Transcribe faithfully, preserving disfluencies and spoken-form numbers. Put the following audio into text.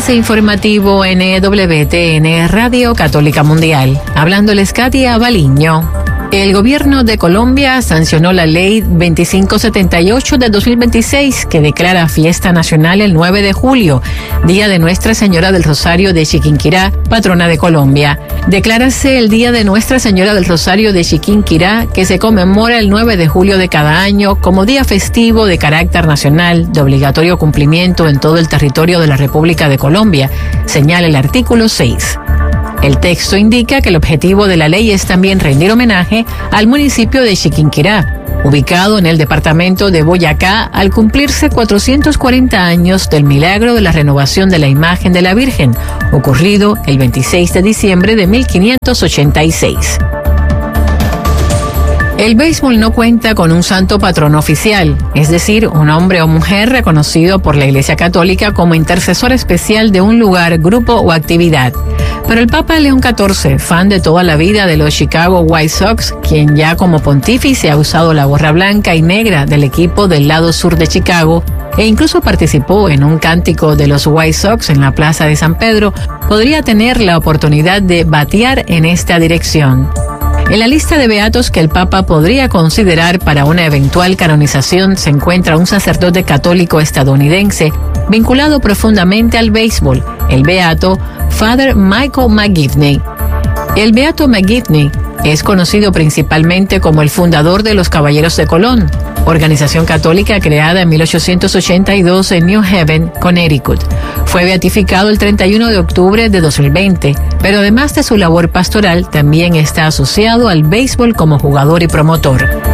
Avance informativo N W T N Radio Católica Mundial. Hablándoles Katia Baliño. El gobierno de Colombia sancionó la ley veinticinco setenta y ocho de dos mil veintiséis que declara fiesta nacional el nueve de julio, día de Nuestra Señora del Rosario de Chiquinquirá, patrona de Colombia. Declárase el día de Nuestra Señora del Rosario de Chiquinquirá, que se conmemora el nueve de julio de cada año como día festivo de carácter nacional de obligatorio cumplimiento en todo el territorio de la República de Colombia, señala el artículo seis. El texto indica que el objetivo de la ley es también rendir homenaje al municipio de Chiquinquirá, ubicado en el departamento de Boyacá, al cumplirse cuatrocientos cuarenta años del milagro de la renovación de la imagen de la Virgen, ocurrido el veintiséis de diciembre de mil quinientos ochenta y seis. El béisbol no cuenta con un santo patrono oficial, es decir, un hombre o mujer reconocido por la Iglesia Católica como intercesor especial de un lugar, grupo o actividad. Pero el Papa León catorce, fan de toda la vida de los Chicago White Sox, quien ya como pontífice ha usado la gorra blanca y negra del equipo del lado sur de Chicago, e incluso participó en un cántico de los White Sox en la Plaza de San Pedro, podría tener la oportunidad de batear en esta dirección. En la lista de beatos que el Papa podría considerar para una eventual canonización se encuentra un sacerdote católico estadounidense vinculado profundamente al béisbol, el beato Father Michael McGivney. El beato McGivney es conocido principalmente como el fundador de los Caballeros de Colón, organización católica creada en mil ochocientos ochenta y dos en New Haven, Connecticut. Fue beatificado el treinta y uno de octubre de dos mil veinte, pero además de su labor pastoral, también está asociado al béisbol como jugador y promotor.